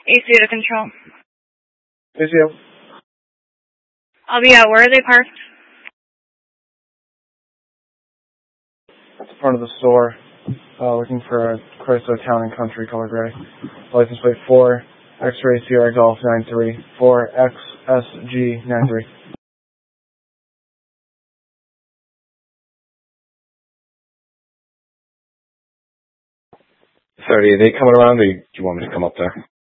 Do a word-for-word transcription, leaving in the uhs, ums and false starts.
A C to control. A C O. I'll be out. Where are they parked? Front of the store. Uh, looking for a Chrysler Town and Country color gray. License plate four X-ray Sierra Golf nine three four X S G nine three. Sorry, are they coming around, or do you want me to come up there?